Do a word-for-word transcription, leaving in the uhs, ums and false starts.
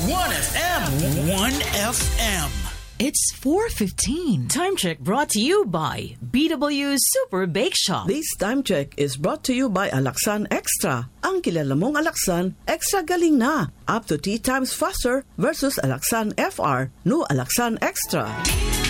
one F M. one F M. It's four fifteen. Time check brought to you by B W Super Bake Shop. This time check is brought to you by Alaksan Extra. Ang kilala mong Alaksan, extra galing na. Up to three times faster versus Alaksan F R. No Alaksan Extra.